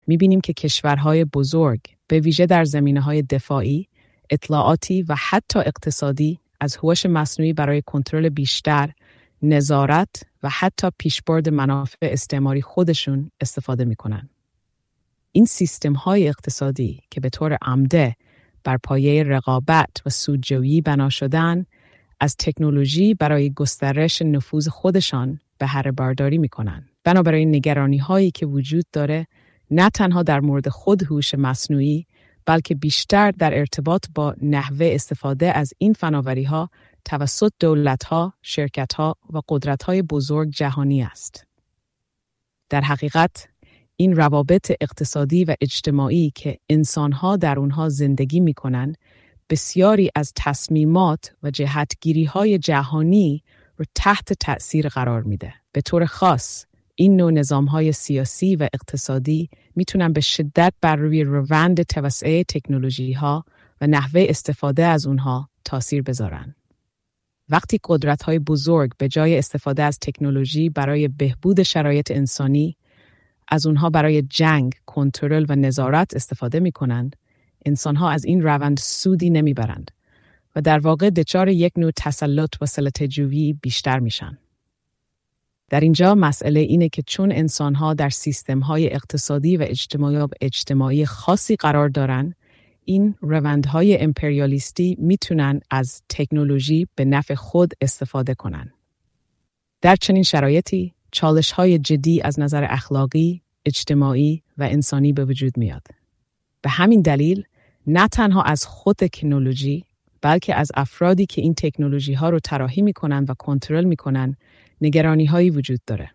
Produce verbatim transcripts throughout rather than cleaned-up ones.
می‌بینیم که کشورهای بزرگ به ویژه در زمینه‌های دفاعی، اطلاعاتی و حتی اقتصادی از هوش مصنوعی برای کنترل بیشتر، نظارت و حتی پیشبرد منافع استعماری خودشون استفاده می‌کنن. این سیستم‌های اقتصادی که به طور عمده بر پایه رقابت و سودجویی بنا شدن، از تکنولوژی برای گسترش نفوذ خودشان بهره برداری می‌کنند. بنابراین نگرانی‌هایی که وجود داره نه تنها در مورد خود هوش مصنوعی، بلکه بیشتر در ارتباط با نحوه استفاده از این فناوری‌ها توسط دولت‌ها، شرکت‌ها و قدرت‌های بزرگ جهانی است. در حقیقت این روابط اقتصادی و اجتماعی که انسان‌ها در اونها زندگی می‌کنند، بسیاری از تصمیمات و جهتگیری‌های جهانی رو تحت تأثیر قرار میده. به طور خاص، این نوع نظام‌های سیاسی و اقتصادی میتونن به شدت بر روی روند توسعه تکنولوژی‌ها و نحوه استفاده از اونها تأثیر بذارن. وقتی قدرت‌های بزرگ به جای استفاده از تکنولوژی برای بهبود شرایط انسانی، از اونها برای جنگ، کنترل و نظارت استفاده می‌کنند، انسان‌ها از این روند سودی نمیبرند و در واقع دچار یک نوع تسلط و سلطه‌جویی بیشتر میشن. در اینجا مسئله اینه که چون انسان‌ها در سیستم‌های اقتصادی و اجتماعی و اجتماعی خاصی قرار دارن، این روندهای امپریالیستی میتونن از تکنولوژی به نفع خود استفاده کنن. در چنین شرایطی چالش‌های جدی از نظر اخلاقی، اجتماعی و انسانی به وجود میاد. به همین دلیل نه تنها از خود تکنولوژی، بلکه از افرادی که این تکنولوژی‌ها رو طراحی می‌کنن و کنترل می‌کنن، نگرانی‌هایی وجود داره.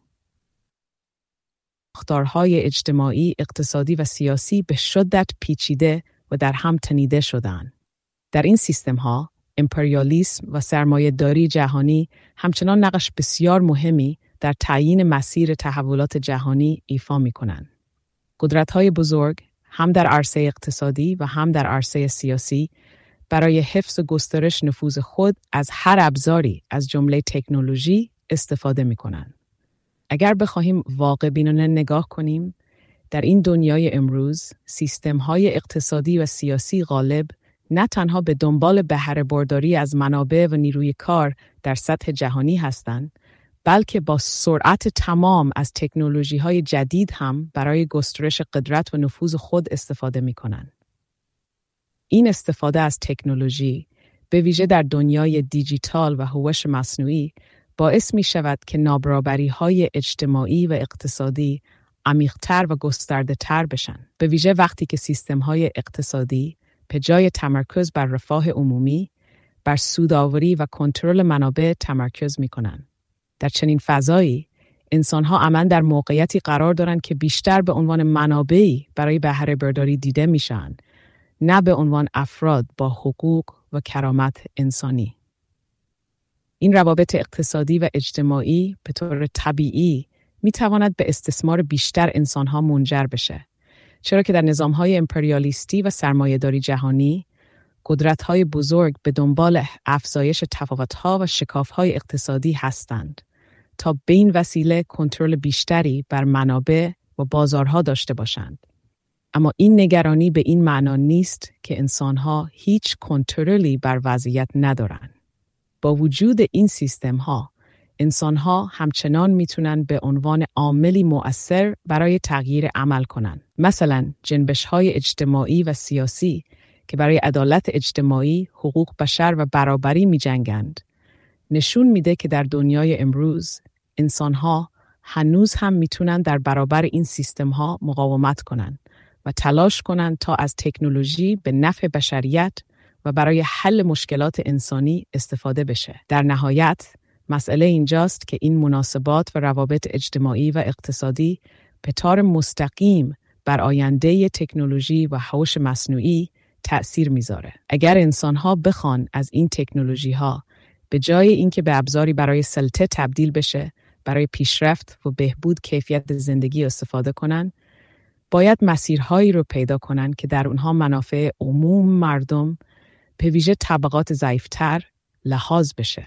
ساختارهای اجتماعی، اقتصادی و سیاسی به شدت پیچیده و در هم تنیده شدن. در این سیستم‌ها، امپریالیسم و سرمایه‌داری جهانی همچنان نقش بسیار مهمی در تعیین مسیر تحولات جهانی ایفا می‌کنند. قدرت‌های بزرگ هم در عرصه اقتصادی و هم در عرصه سیاسی برای حفظ و گسترش نفوذ خود از هر ابزاری از جمله تکنولوژی استفاده می‌کنند. اگر بخواهیم واقع بینانه نگاه کنیم، در این دنیای امروز سیستم‌های اقتصادی و سیاسی غالب نه تنها به دنبال بهره برداری از منابع و نیروی کار در سطح جهانی هستند، بلکه با سرعت تمام از تکنولوژی‌های جدید هم برای گسترش قدرت و نفوذ خود استفاده می‌کنند. این استفاده از تکنولوژی به ویژه در دنیای دیجیتال و هوش مصنوعی باعث می شود که نابرابری‌های اجتماعی و اقتصادی عمیق‌تر و گسترده‌تر بشن. به ویژه وقتی که سیستم‌های اقتصادی به جای تمرکز بر رفاه عمومی، بر سودآوری و کنترل منابع تمرکز می‌کنند. در چنین فضایی، انسان‌ها عملاً در موقعیتی قرار دارند که بیشتر به عنوان منابعی برای بهره برداری دیده میشن، نه به عنوان افراد با حقوق و کرامت انسانی. این روابط اقتصادی و اجتماعی به طور طبیعی میتواند به استثمار بیشتر انسان‌ها منجر بشه، چرا که در نظام‌های امپریالیستی و سرمایه‌داری جهانی، قدرت‌های بزرگ به دنبال افزایش تفاوت‌ها و شکاف‌های اقتصادی هستند تا به این وسیله کنترل بیشتری بر منابع و بازارها داشته باشند. اما این نگرانی به این معنا نیست که انسان‌ها هیچ کنترلی بر وضعیت ندارند. با وجود این سیستم‌ها، انسان‌ها همچنان میتونن به عنوان عاملی مؤثر برای تغییر عمل کنن. مثلا جنبش‌های اجتماعی و سیاسی که برای عدالت اجتماعی، حقوق بشر و برابری می‌جنگند، نشون میده که در دنیای امروز انسان‌ها هنوز هم میتونن در برابر این سیستم‌ها مقاومت کنن و تلاش کنن تا از تکنولوژی به نفع بشریت و برای حل مشکلات انسانی استفاده بشه. در نهایت، مسئله اینجاست که این مناسبات و روابط اجتماعی و اقتصادی به طور مستقیم بر آینده تکنولوژی و هوش مصنوعی تأثیر میذاره. اگر انسان‌ها بخوان از این تکنولوژی‌ها به جای اینکه به ابزاری برای سلطه تبدیل بشه، برای پیشرفت و بهبود کیفیت زندگی استفاده کنن، باید مسیرهایی رو پیدا کنن که در اونها منافع عموم مردم، به ویژه طبقات ضعیف‌تر، لحاظ بشه.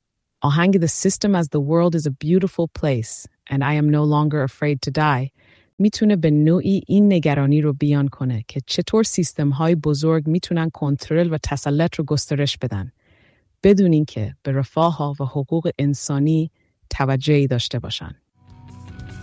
آهنگ The System as the World is a Beautiful Place and I am no longer afraid to die میتونه به نوعی این نگرانی رو بیان کنه که چطور سیستم‌های بزرگ میتونن کنترل و تسلط رو گسترش بدن بدون اینکه به رفاه و حقوق انسانی توجهی داشته باشن.